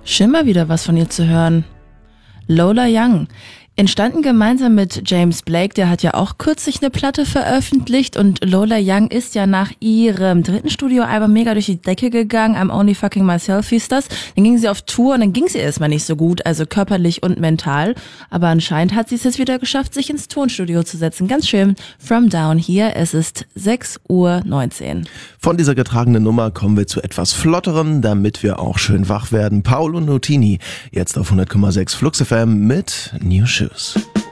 Schön mal wieder was von ihr zu hören. Lola Young. Entstanden gemeinsam mit James Blake, der hat ja auch kürzlich eine Platte veröffentlicht und Lola Young ist ja nach ihrem 3. Studioalbum mega durch die Decke gegangen, I'm Only Fucking Myself hieß das. Dann ging sie auf Tour und dann ging sie erstmal nicht so gut, also körperlich und mental, aber anscheinend hat sie es jetzt wieder geschafft, sich ins Tonstudio zu setzen. Ganz schön, From Down Here, es ist 6:19 Uhr. Von dieser getragenen Nummer kommen wir zu etwas Flotterem, damit wir auch schön wach werden. Paolo Nutini, jetzt auf 100,6 Flux FM mit New Shoes.